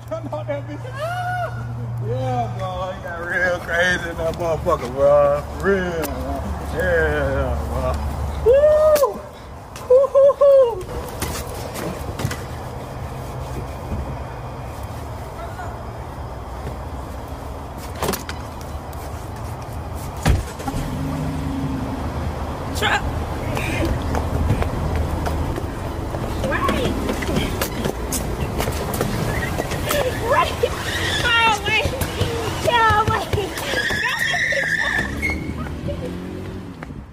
know that bitch. Yeah, bro. He got real crazy in that motherfucker, bro. Real, bro. Yeah, bro. Woo! Woo-hoo-hoo! Trap.